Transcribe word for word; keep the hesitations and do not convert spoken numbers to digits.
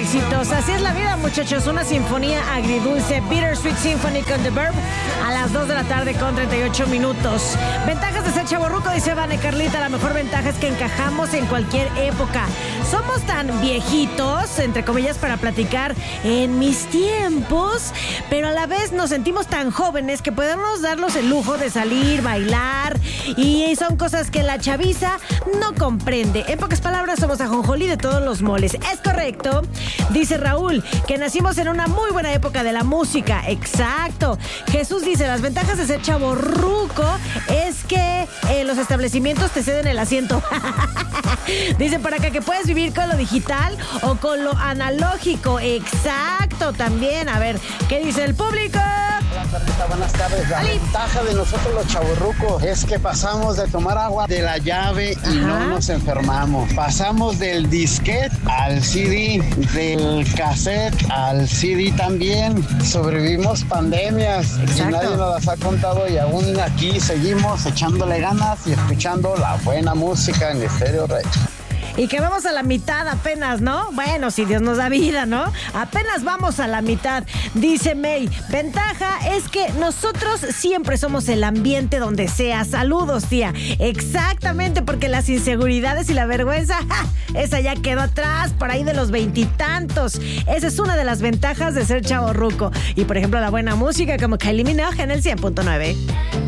éxitos. Así es la vida, muchachos. Una sinfonía agridulce. Bittersweet Symphony con The Verb a las dos de la tarde con treinta y ocho minutos. Ventajas de ser chavorruco, dice Vane Carlita. La mejor ventaja es que encajamos en cualquier época. Somos tan viejitos, entre comillas, para platicar en mis tiempos, pero a la vez nos sentimos tan jóvenes que podemos darnos el lujo de salir, bailar, y son cosas que la chaviza no comprende. En pocas palabras, somos ajonjolí de todos los moles. Es correcto, dice Raúl, que nacimos en una muy buena época de la música. Exacto. Jesús dice, las ventajas de ser chavorruco es que eh, los establecimientos te ceden el asiento. Dice por acá que puedes vivir con lo digital o con lo analógico. Exacto, también. A ver, ¿qué dice el público? Hola, Carlita, buenas tardes. La Ali. ventaja de nosotros los chavorrucos es que pasamos de tomar agua de la llave y Ajá. no nos enfermamos. Pasamos del disquete al C D, del cassette al C D también. Sobrevivimos pandemias Exacto. y nadie nos las ha contado, y aún aquí seguimos echándole ganas y escuchando la buena música en Estéreo Rey. Y que vamos a la mitad apenas, ¿no? Bueno, si Dios nos da vida, ¿no? Apenas vamos a la mitad. Dice May, ventaja es que nosotros siempre somos el ambiente donde sea. Saludos, tía. Exactamente, porque las inseguridades y la vergüenza, ¡ja! Esa ya quedó atrás, por ahí de los veintitantos. Esa es una de las ventajas de ser chavorruco. Y, por ejemplo, la buena música como Kylie Minogue en el cien punto nueve.